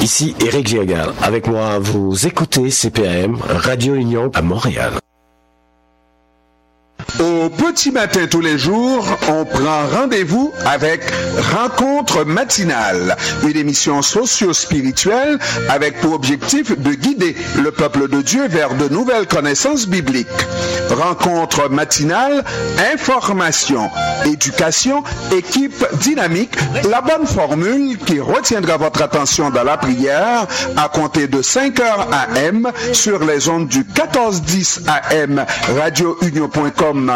Ici Éric Giagal. Avec moi, vous écoutez CPAM, Radio Union à Montréal. Au petit matin tous les jours, on prend rendez-vous avec Rencontre matinale, une émission socio-spirituelle avec pour objectif de guider le peuple de Dieu vers de nouvelles connaissances bibliques. Rencontre matinale, information, éducation, équipe dynamique, la bonne formule qui retiendra votre attention dans la prière à compter de 5h AM sur les ondes du 1410 AM, radiounion.com